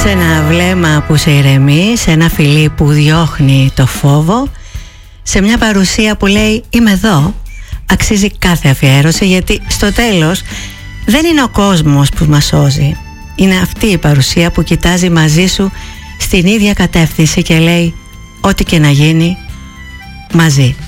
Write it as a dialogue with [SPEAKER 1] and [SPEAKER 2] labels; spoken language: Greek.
[SPEAKER 1] Σε ένα βλέμμα που σε ηρεμεί, σε ένα φιλί που διώχνει το φόβο, σε μια παρουσία που λέει είμαι εδώ, αξίζει κάθε αφιέρωση, γιατί στο τέλος δεν είναι ο κόσμος που μας σώζει. Είναι αυτή η παρουσία που κοιτάζει μαζί σου στην ίδια κατεύθυνση και λέει ό,τι και να γίνει μαζί.